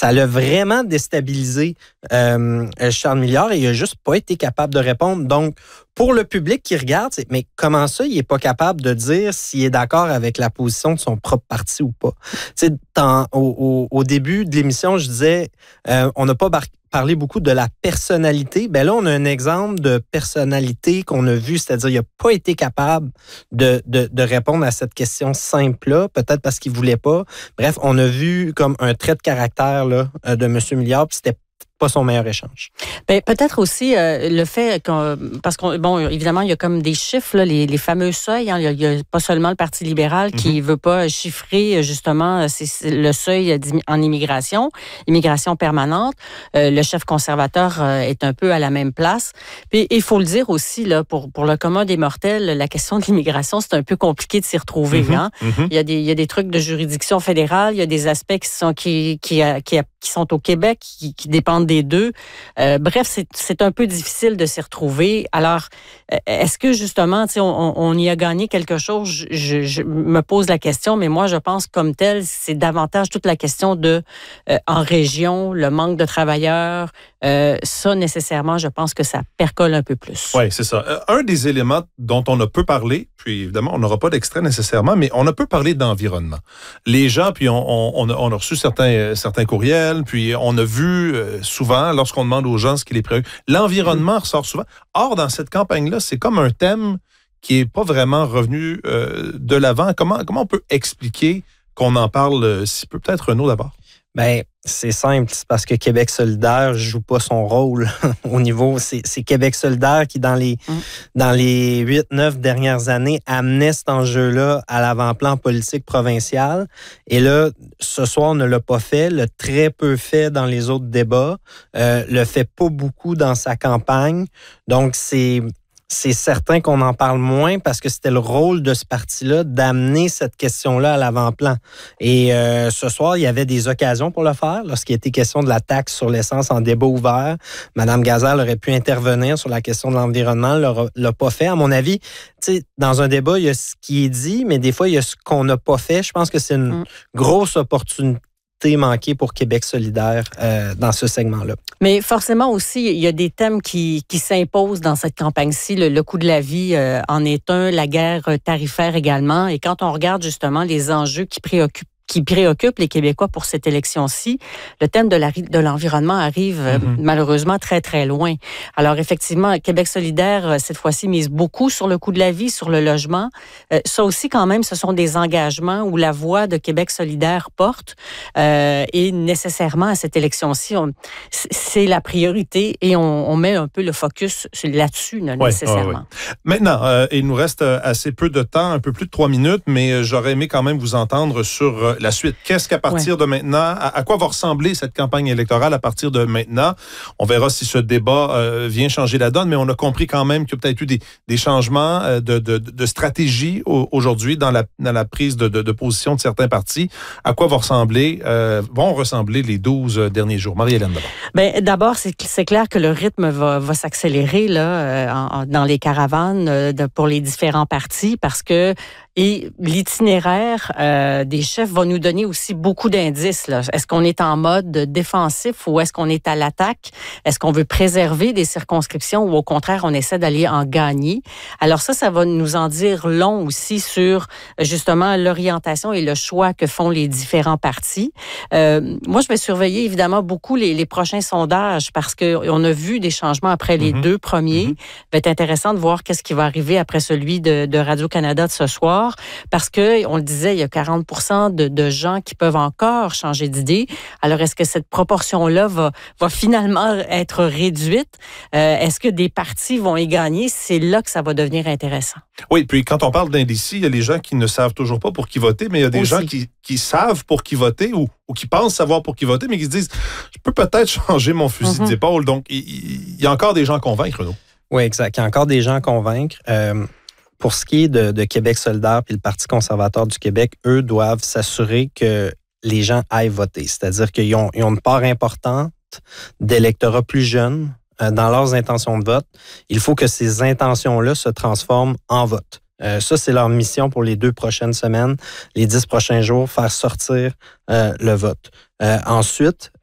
ça l'a vraiment déstabilisé Charles Milliard et il n'a juste pas été capable de répondre. Donc, pour le public qui regarde, c'est mais comment ça, il n'est pas capable de dire s'il est d'accord avec la position de son propre parti ou pas? Tu sais, au début de l'émission, je disais, on n'a pas parlé beaucoup de la personnalité. Ben là, on a un exemple de personnalité qu'on a vu, c'est-à-dire il n'a pas été capable de répondre à cette question simple-là, peut-être parce qu'il ne voulait pas. Bref, on a vu comme un trait de caractère là, de M. Milliard, puis c'était pas son meilleur échange. Bien, peut-être aussi le fait parce qu'on bon, évidemment, il y a comme des chiffres, là, les fameux seuils. Hein, il y a pas seulement le Parti libéral qui veut pas chiffrer justement le seuil en immigration permanente. Le chef conservateur est un peu à la même place. Puis il faut le dire aussi là, pour le commun des mortels, la question de l'immigration, c'est un peu compliqué de s'y retrouver. Hein? Il y a des trucs de juridiction fédérale, il y a des aspects qui sont au Québec, qui dépendent des deux. Bref, c'est un peu difficile de s'y retrouver. Alors, est-ce que justement, on y a gagné quelque chose? Je me pose la question, mais moi, je pense comme tel, c'est davantage toute la question de en région, le manque de travailleurs. Ça, nécessairement, je pense que ça percole un peu plus. Oui, c'est ça. Un des éléments dont on a peu parlé, puis évidemment, on n'aura pas d'extrait nécessairement, mais on a peu parlé d'environnement. Les gens, puis on a reçu certains courriels, puis on a vu souvent, lorsqu'on demande aux gens ce qui les préoccupe, l'environnement ressort souvent. Or, dans cette campagne-là, c'est comme un thème qui n'est pas vraiment revenu de l'avant. Comment on peut expliquer qu'on en parle si peu? Peut-être Renaud d'abord. Bien, c'est simple, c'est parce que Québec solidaire joue pas son rôle au niveau... C'est Québec solidaire qui, dans les 8-9 dernières années, amenait cet enjeu-là à l'avant-plan politique provincial. Et là, ce soir, on ne l'a pas fait, l'a très peu fait dans les autres débats, le fait pas beaucoup dans sa campagne. Donc, c'est certain qu'on en parle moins parce que c'était le rôle de ce parti-là d'amener cette question-là à l'avant-plan. Et ce soir, il y avait des occasions pour le faire. Lorsqu'il était question de la taxe sur l'essence en débat ouvert, Mme Gazal aurait pu intervenir sur la question de l'environnement, l'a pas fait. À mon avis, dans un débat, il y a ce qui est dit, mais des fois, il y a ce qu'on n'a pas fait. Je pense que c'est une grosse opportunité manqué pour Québec solidaire dans ce segment-là. Mais forcément aussi, il y a des thèmes qui s'imposent dans cette campagne-ci. Le coût de la vie en est un, la guerre tarifaire également. Et quand on regarde justement les enjeux qui préoccupe les Québécois pour cette élection-ci, le thème de l'environnement arrive malheureusement très, très loin. Alors effectivement, Québec solidaire, cette fois-ci, mise beaucoup sur le coût de la vie, sur le logement. Ça aussi, quand même, ce sont des engagements où la voix de Québec solidaire porte. Et nécessairement, à cette élection-ci, c'est la priorité et on met un peu le focus là-dessus, nécessairement. Oui. Maintenant, il nous reste assez peu de temps, un peu plus de 3 minutes, mais j'aurais aimé quand même vous entendre sur la suite. Qu'est-ce qu'à partir de maintenant, à quoi va ressembler cette campagne électorale à partir de maintenant? On verra si ce débat vient changer la donne, mais on a compris quand même qu'il y a peut-être eu des changements de stratégie aujourd'hui dans la prise de position de certains partis. À quoi vont ressembler les 12 derniers jours? Marie-Hélène, d'abord. Bien, d'abord, c'est clair que le rythme va s'accélérer là, dans les caravanes pour les différents partis parce que l'itinéraire des chefs va nous donner aussi beaucoup d'indices. Là. Est-ce qu'on est en mode défensif ou est-ce qu'on est à l'attaque? Est-ce qu'on veut préserver des circonscriptions ou au contraire, on essaie d'aller en gagner? Alors ça va nous en dire long aussi sur justement l'orientation et le choix que font les différents partis. Moi, je vais surveiller évidemment beaucoup les prochains sondages parce qu'on a vu des changements après les deux premiers. Ça va être intéressant de voir qu'est-ce qui va arriver après celui de Radio-Canada de ce soir. Parce que, on le disait, il y a 40% de gens qui peuvent encore changer d'idée. Alors, est-ce que cette proportion-là va finalement être réduite? Est-ce que des partis vont y gagner? C'est là que ça va devenir intéressant. Oui, puis quand on parle d'indécis, il y a les gens qui ne savent toujours pas pour qui voter, mais il y a des gens qui savent pour qui voter ou qui pensent savoir pour qui voter, mais qui se disent « Je peux peut-être changer mon fusil d'épaule. » Donc, il y a encore des gens à convaincre, non? Oui, exact. Il y a encore des gens à convaincre. Pour ce qui est de Québec solidaire puis le Parti conservateur du Québec, eux doivent s'assurer que les gens aillent voter. C'est-à-dire qu'ils ont une part importante d'électorats plus jeunes dans leurs intentions de vote. Il faut que ces intentions-là se transforment en vote. Ça, c'est leur mission pour les 2 prochaines semaines, les 10 prochains jours, faire sortir le vote. Ensuite,